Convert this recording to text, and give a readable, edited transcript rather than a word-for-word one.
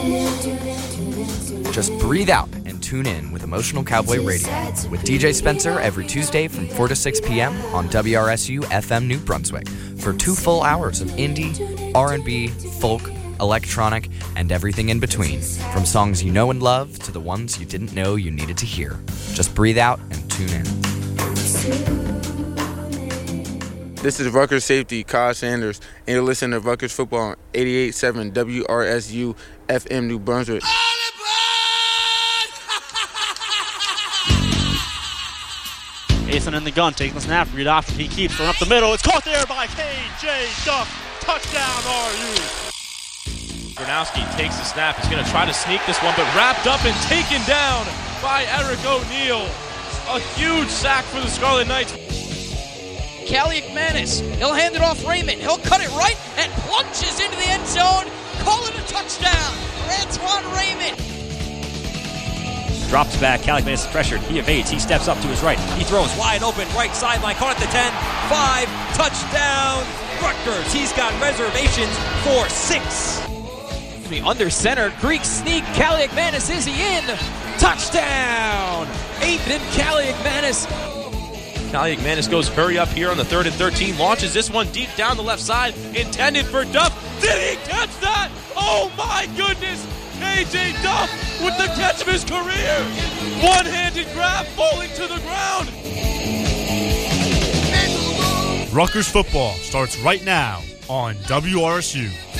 Just breathe out and tune in with Emotional Cowboy Radio with DJ Spencer every Tuesday from 4 to 6 p.m. on WRSU FM New Brunswick for 2 full hours of indie, R&B, folk, electronic, and everything in between, from songs you know and love to the ones you didn't know you needed to hear. Just breathe out and tune in. This is Rutgers safety Kyle Sanders, and you're listening to Rutgers football on 88.7 WRSU FM New Brunswick. Jason in the gun, taking the snap, read option, he keeps going up the middle. It's caught there by K.J. Duff. Touchdown, RU. Gronowski takes the snap. He's going to try to sneak this one, but wrapped up and taken down by Eric O'Neal. A huge sack for the Scarlet Knights. Callie McManus, he'll hand it off Raymond. He'll cut it right and plunges into the end zone. Call it a touchdown for Antoine Raymond. Drops back, Callie McManus is pressured. He evades, he steps up to his right. He throws wide open, right sideline, caught at the 10, 5, touchdown, Rutgers. He's got reservations for 6. Under center, Greek sneak, Callie McManus, is he in? Touchdown! 8th and Callie McManus. Callie McManus goes hurry up here on the 3rd and 13, launches this one deep down the left side, intended for Duff. Did he catch that? Oh my goodness! K.J. Duff with the catch of his career. One-handed grab, falling to the ground. Rutgers football starts right now on WRSU.